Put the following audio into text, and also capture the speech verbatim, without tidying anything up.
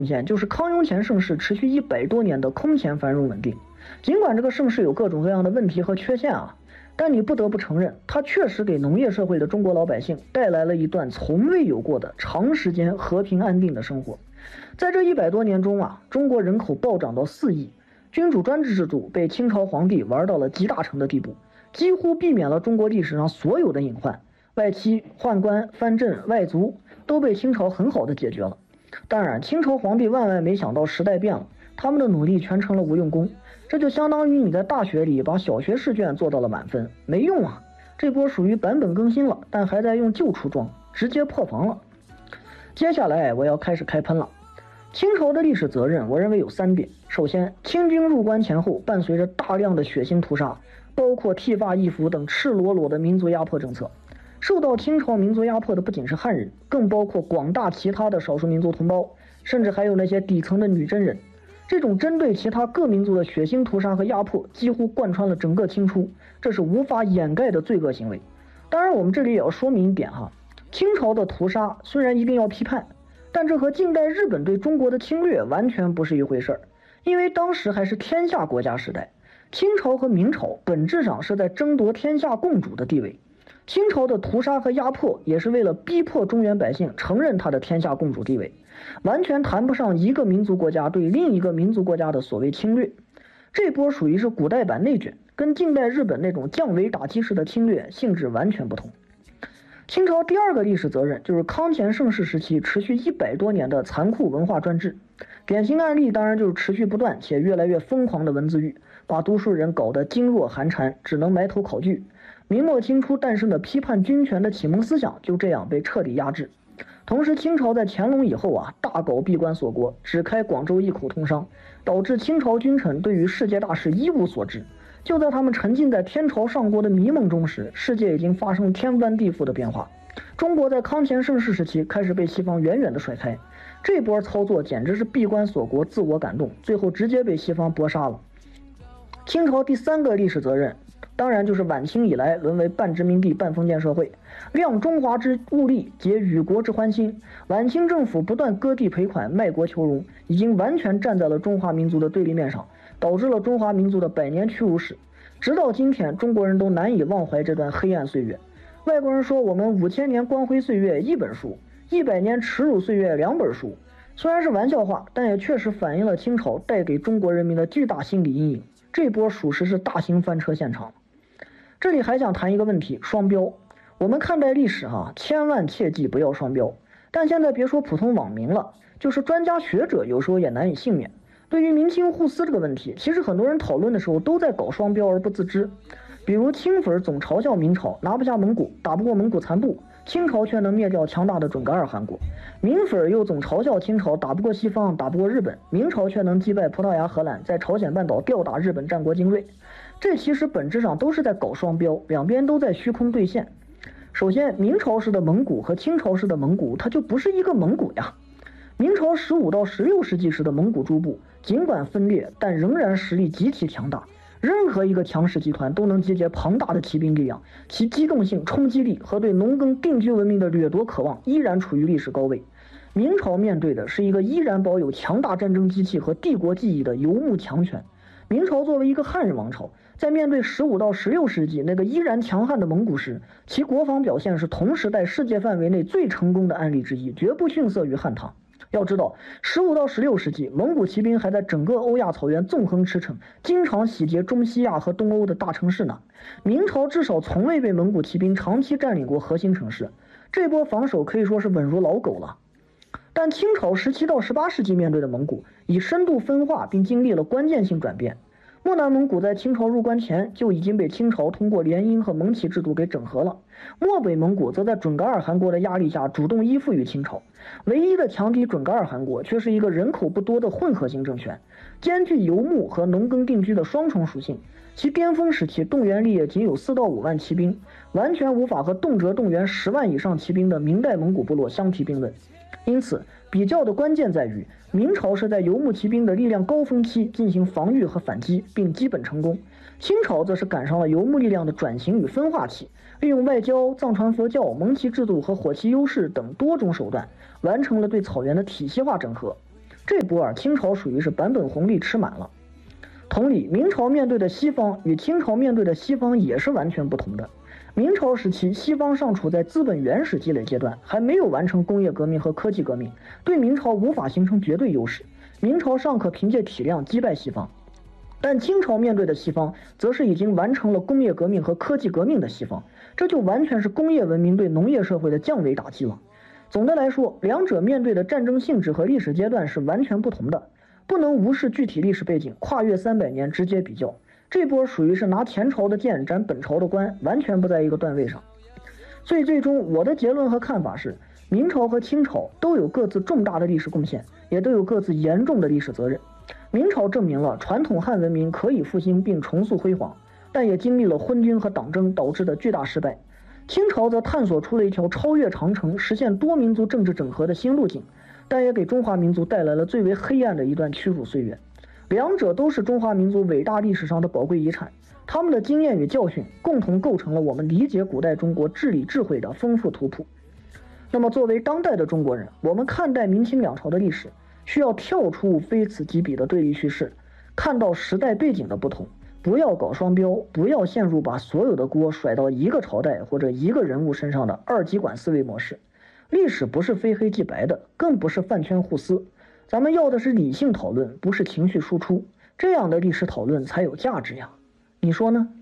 现就是康雍乾盛世持续一百多年的空前繁荣稳定。尽管这个盛世有各种各样的问题和缺陷啊，但你不得不承认，它确实给农业社会的中国老百姓带来了一段从未有过的长时间和平安定的生活。在这一百多年中啊，中国人口暴涨到四亿，君主专制制度被清朝皇帝玩到了集大成的地步，几乎避免了中国历史上所有的隐患，外戚、宦官、藩镇、外族都被清朝很好的解决了。当然，清朝皇帝万万没想到时代变了，他们的努力全成了无用功。这就相当于你在大学里把小学试卷做到了满分，没用啊！这波属于版本更新了，但还在用旧出装，直接破防了。接下来我要开始开喷了。清朝的历史责任，我认为有三点。首先，清军入关前后，伴随着大量的血腥屠杀，包括剃发易服等赤裸裸的民族压迫政策。受到清朝民族压迫的不仅是汉人，更包括广大其他的少数民族同胞，甚至还有那些底层的女真人。这种针对其他各民族的血腥屠杀和压迫几乎贯穿了整个清初，这是无法掩盖的罪恶行为。当然，我们这里也要说明一点哈，清朝的屠杀虽然一定要批判，但这和近代日本对中国的侵略完全不是一回事儿。因为当时还是天下国家时代，清朝和明朝本质上是在争夺天下共主的地位。清朝的屠杀和压迫也是为了逼迫中原百姓承认他的天下共主地位，完全谈不上一个民族国家对另一个民族国家的所谓侵略。这波属于是古代版内卷，跟近代日本那种降维打击式的侵略性质完全不同。清朝第二个历史责任就是康乾盛世时期持续一百多年的残酷文化专制，典型案例当然就是持续不断且越来越疯狂的文字狱，把读书人搞得噤若寒蝉，只能埋头考据。明末清初诞生的批判军权的启蒙思想就这样被彻底压制。同时，清朝在乾隆以后啊，大搞闭关锁国，只开广州一口通商，导致清朝君臣对于世界大事一无所知。就在他们沉浸在天朝上国的迷梦中时，世界已经发生天翻地覆的变化。中国在康乾盛世时期开始被西方远远的甩开，这波操作简直是闭关锁国、自我感动，最后直接被西方搏杀了。清朝第三个历史责任当然就是晚清以来沦为半殖民地半封建社会，量中华之物力，解与国之欢心。晚清政府不断割地赔款、卖国求荣，已经完全站在了中华民族的对立面上，导致了中华民族的百年屈辱史。直到今天，中国人都难以忘怀这段黑暗岁月。外国人说我们五千年光辉岁月一本书，一百年耻辱岁月两本书。虽然是玩笑话，但也确实反映了清朝带给中国人民的巨大心理阴影。这波属实是大型翻车现场。这里还想谈一个问题，双标。我们看待历史哈，千万切记不要双标。但现在别说普通网民了，就是专家学者有时候也难以幸免。对于明清互撕这个问题，其实很多人讨论的时候都在搞双标而不自知。比如清粉总嘲笑明朝拿不下蒙古，打不过蒙古残部，清朝却能灭掉强大的准噶尔汗国；明粉又总嘲笑清朝打不过西方，打不过日本，明朝却能击败葡萄牙、荷兰，在朝鲜半岛吊打日本战国精锐。这其实本质上都是在搞双标，两边都在虚空兑现。首先，明朝时的蒙古和清朝时的蒙古，它就不是一个蒙古呀。明朝十五到十六世纪时的蒙古诸部，尽管分裂，但仍然实力极其强大。任何一个强势集团都能集结庞大的骑兵力量，其机动性、冲击力和对农耕定居文明的掠夺渴望依然处于历史高位。明朝面对的是一个依然保有强大战争机器和帝国记忆的游牧强权。明朝作为一个汉人王朝，在面对十五到十六世纪那个依然强悍的蒙古时，其国防表现是同时代世界范围内最成功的案例之一，绝不逊色于汉唐。要知道，十五到十六世纪，蒙古骑兵还在整个欧亚草原纵横驰骋，经常洗劫中西亚和东欧的大城市呢。明朝至少从未被蒙古骑兵长期占领过核心城市，这波防守可以说是稳如老狗了。但清朝十七到十八世纪面对的蒙古，已深度分化并经历了关键性转变。漠南蒙古在清朝入关前就已经被清朝通过联姻和蒙启制度给整合了，漠北蒙古则在准噶尔汗国的压力下主动依附于清朝。唯一的强敌准噶尔汗国却是一个人口不多的混合型政权，兼具游牧和农耕定居的双重属性。其巅峰时期动员力也仅有四到五万骑兵，完全无法和动辄动员十万以上骑兵的明代蒙古部落相提并论。因此，比较的关键在于，明朝是在游牧骑兵的力量高峰期进行防御和反击，并基本成功；清朝则是赶上了游牧力量的转型与分化期，利用外交、藏传佛教、蒙旗制度和火器优势等多种手段，完成了对草原的体系化整合。 这波啊，清朝属于是版本红利吃满了。同理，明朝面对的西方与清朝面对的西方也是完全不同的。明朝时期，西方尚处在资本原始积累阶段，还没有完成工业革命和科技革命，对明朝无法形成绝对优势。明朝尚可凭借体量击败西方，但清朝面对的西方，则是已经完成了工业革命和科技革命的西方，这就完全是工业文明对农业社会的降维打击了。总的来说，两者面对的战争性质和历史阶段是完全不同的，不能无视具体历史背景，跨越三百年直接比较。这波属于是拿前朝的剑斩本朝的官，完全不在一个段位上。所以最终我的结论和看法是，明朝和清朝都有各自重大的历史贡献，也都有各自严重的历史责任。明朝证明了传统汉文明可以复兴并重塑辉煌，但也经历了昏君和党争导致的巨大失败。清朝则探索出了一条超越长城、实现多民族政治整合的新路径，但也给中华民族带来了最为黑暗的一段屈辱岁月。两者都是中华民族伟大历史上的宝贵遗产，他们的经验与教训共同构成了我们理解古代中国治理智慧的丰富图谱。那么作为当代的中国人，我们看待明清两朝的历史，需要跳出非此即彼的对立叙事，看到时代背景的不同，不要搞双标，不要陷入把所有的锅甩到一个朝代或者一个人物身上的二极管思维模式。历史不是非黑即白的，更不是饭圈互撕，咱们要的是理性讨论，不是情绪输出，这样的历史讨论才有价值呀，你说呢？